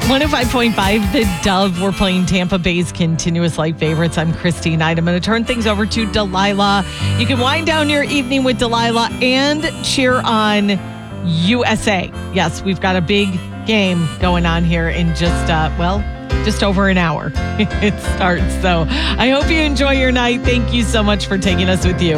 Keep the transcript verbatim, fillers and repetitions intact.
one oh five point five, The Dove. We're playing Tampa Bay's Continuous Light Favorites. I'm Christine Knight. I'm going to turn things over to Delilah. You can wind down your evening with Delilah and cheer on U S A. Yes, we've got a big game going on here in just, uh, well, just over an hour. It starts. So I hope you enjoy your night. Thank you so much for taking us with you.